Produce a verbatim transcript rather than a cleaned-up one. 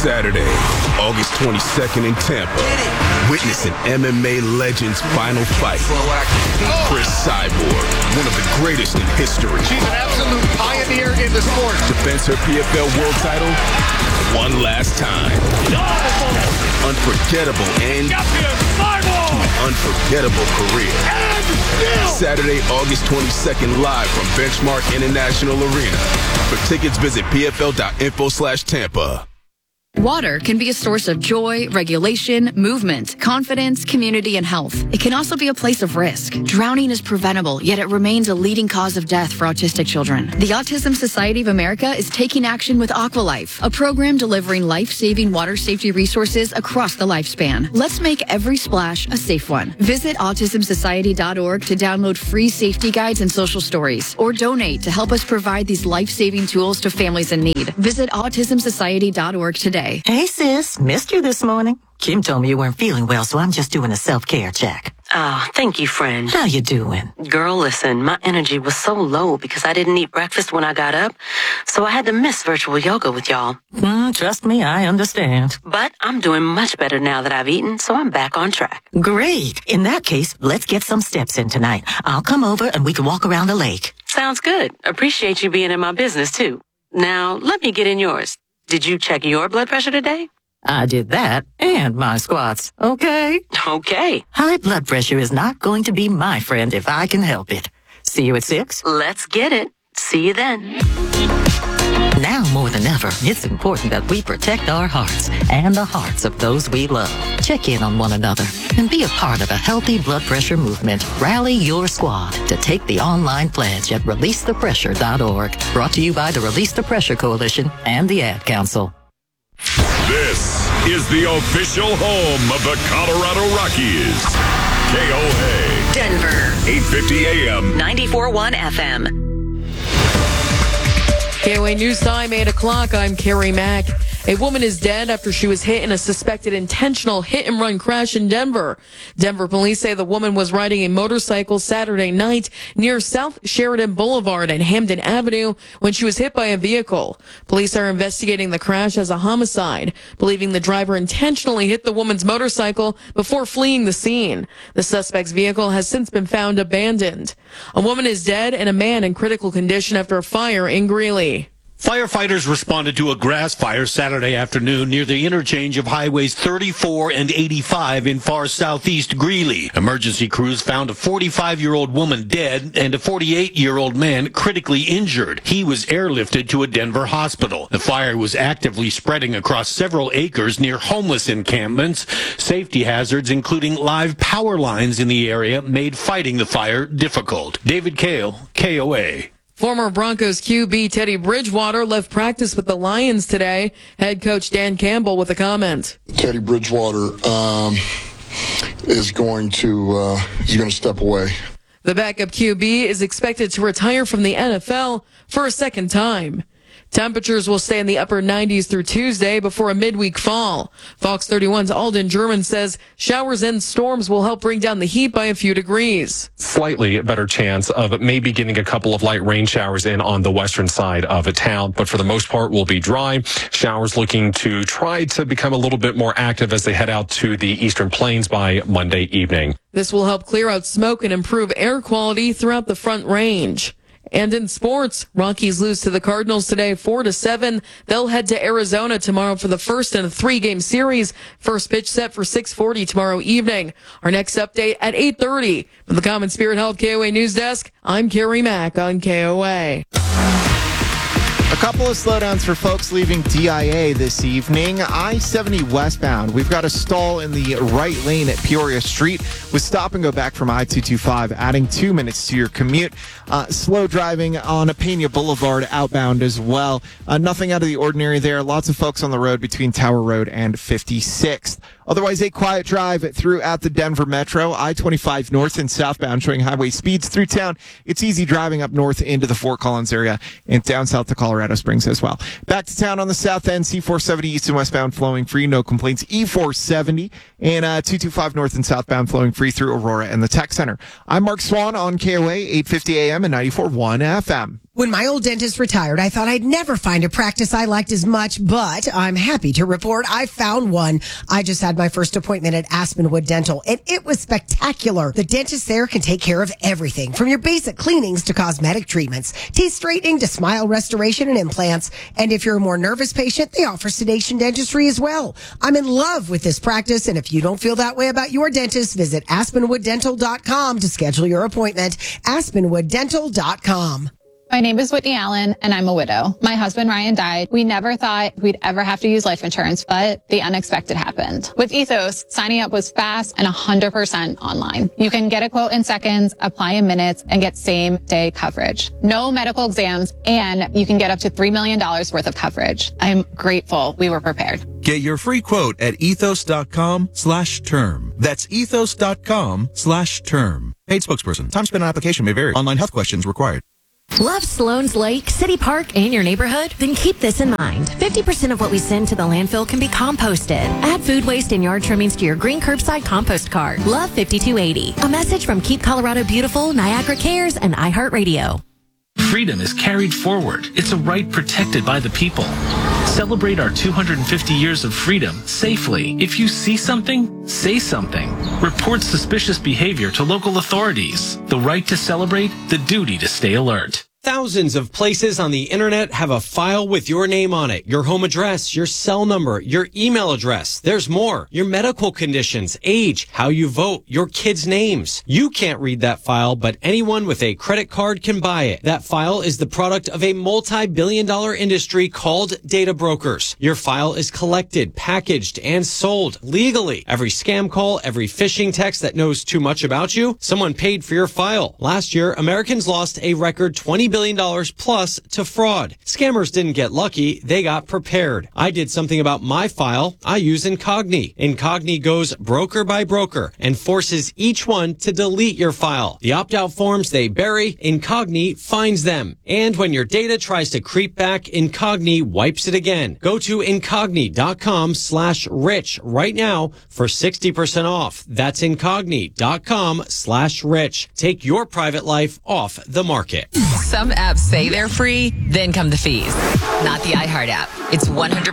Saturday, August twenty-second in Tampa. Witness an M M A legend's final fight. Chris Cyborg, one of the greatest in history. She's an absolute pioneer in the sport. Defends her P F L world title one last time. Unforgettable end to an unforgettable career. Saturday, August twenty-second, live from Benchmark International Arena. For tickets, visit P F L dot info slash Tampa. Water can be a source of joy, regulation, movement, confidence, community, and health. It can also be a place of risk. Drowning is preventable, yet it remains a leading cause of death for autistic children. The Autism Society of America is taking action with Aqualife, a program delivering life-saving water safety resources across the lifespan. Let's make every splash a safe one. Visit autism society dot org to download free safety guides and social stories, or donate to help us provide these life-saving tools to families in need. Visit autism society dot org today. Hey, sis. Missed you this morning. Kim told me you weren't feeling well, so I'm just doing a self-care check. Oh, thank you, friend. How you doing? Girl, listen, my energy was so low because I didn't eat breakfast when I got up, so I had to miss virtual yoga with y'all. Mm, trust me, I understand. But I'm doing much better now that I've eaten, so I'm back on track. Great. In that case, let's get some steps in tonight. I'll come over and we can walk around the lake. Sounds good. Appreciate you being in my business, too. Now, let me get in yours. Did you check your blood pressure today? I did that and my squats. Okay? Okay. High blood pressure is not going to be my friend if I can help it. See you at six? Let's get it. See you then. Now more than ever, it's important that we protect our hearts and the hearts of those we love. Check in on one another and be a part of a healthy blood pressure movement. Rally your squad to take the online pledge at release the pressure dot org. Brought to you by the Release the Pressure Coalition and the Ad Council. This is the official home of the Colorado Rockies. K O A. Denver. eight fifty A M. ninety-four point one F M. K O A News Time, eight o'clock. I'm Carrie Mack. A woman is dead after she was hit in a suspected intentional hit-and-run crash in Denver. Denver police say the woman was riding a motorcycle Saturday night near South Sheridan Boulevard and Hamden Avenue when she was hit by a vehicle. Police are investigating the crash as a homicide, believing the driver intentionally hit the woman's motorcycle before fleeing the scene. The suspect's vehicle has since been found abandoned. A woman is dead and a man in critical condition after a fire in Greeley. Firefighters responded to a grass fire Saturday afternoon near the interchange of highways thirty-four and eighty-five in far southeast Greeley. Emergency crews found a forty-five-year-old woman dead and a forty-eight-year-old man critically injured. He was airlifted to a Denver hospital. The fire was actively spreading across several acres near homeless encampments. Safety hazards, including live power lines in the area, made fighting the fire difficult. David Kale, K O A. Former Broncos Q B Teddy Bridgewater left practice with the Lions today. Head coach Dan Campbell with a comment. Teddy Bridgewater um, is going to uh, is going to step away. The backup Q B is expected to retire from the N F L for a second time. Temperatures will stay in the upper nineties through Tuesday before a midweek fall. Fox thirty-one's Alden German says showers and storms will help bring down the heat by a few degrees. Slightly better chance of maybe getting a couple of light rain showers in on the western side of a town, but for the most part will be dry. Showers looking to try to become a little bit more active as they head out to the eastern plains by Monday evening. This will help clear out smoke and improve air quality throughout the Front Range. And in sports, Rockies lose to the Cardinals today, four to seven. They'll head to Arizona tomorrow for the first in a three-game series. First pitch set for six forty tomorrow evening. Our next update at eight thirty. From the Common Spirit Health K O A News Desk, I'm Carrie Mack on K O A. A couple of slowdowns for folks leaving D I A this evening. I seventy westbound. We've got a stall in the right lane at Peoria Street with stop and go back from I two twenty-five, adding two minutes to your commute. Uh, slow driving on Pena Boulevard outbound as well. Uh, nothing out of the ordinary there. Lots of folks on the road between Tower Road and fifty-sixth. Otherwise, a quiet drive throughout the Denver Metro. I twenty-five north and southbound showing highway speeds through town. It's easy driving up north into the Fort Collins area and down south to Colorado Springs as well. Back to town on the south end, C four seventy east and westbound flowing free. No complaints. E four seventy and uh, two twenty-five north and southbound flowing free through Aurora and the Tech Center. I'm Mark Swan on K O A, eight fifty A M and ninety-four point one F M. When my old dentist retired, I thought I'd never find a practice I liked as much, but I'm happy to report I found one. I just had my first appointment at Aspenwood Dental, and it was spectacular. The dentist there can take care of everything, from your basic cleanings to cosmetic treatments, teeth straightening to smile restoration and implants. And if you're a more nervous patient, they offer sedation dentistry as well. I'm in love with this practice, and if you don't feel that way about your dentist, visit aspenwood dental dot com to schedule your appointment. aspenwood dental dot com. My name is Whitney Allen, and I'm a widow. My husband, Ryan, died. We never thought we'd ever have to use life insurance, but the unexpected happened. With Ethos, signing up was fast and one hundred percent online. You can get a quote in seconds, apply in minutes, and get same-day coverage. No medical exams, and you can get up to three million dollars worth of coverage. I'm grateful we were prepared. Get your free quote at ethos.com slash term. That's ethos.com slash term. Paid spokesperson. Time spent on application may vary. Online health questions required. Love Sloan's Lake, City Park, and your neighborhood? Then keep this in mind. fifty percent of what we send to the landfill can be composted. Add food waste and yard trimmings to your green curbside compost cart. Love fifty-two eighty. A message from Keep Colorado Beautiful, Niagara Cares, and iHeartRadio. Freedom is carried forward. It's a right protected by the people. Celebrate our two hundred fifty years of freedom safely. If you see something, say something. Report suspicious behavior to local authorities. The right to celebrate, the duty to stay alert. Thousands of places on the internet have a file with your name on it, your home address, your cell number, your email address. There's more. Your medical conditions, age, how you vote, your kids' names. You can't read that file, but anyone with a credit card can buy it. That file is the product of a multi-billion dollar industry called data brokers. Your file is collected, packaged, and sold legally. Every scam call, every phishing text that knows too much about you, someone paid for your file. Last year, Americans lost a record twenty billion dollars plus to fraud. Scammers didn't get lucky, they got prepared. I did something about my file. I use Incogni. Incogni goes broker by broker and forces each one to delete your file. The opt-out forms they bury, Incogni finds them. And when your data tries to creep back, Incogni wipes it again. Go to Incogni.com slash rich right now for sixty percent off. That's Incogni.com slash rich. Take your private life off the market. Some apps say they're free, then come the fees. Not the iHeart app. It's one hundred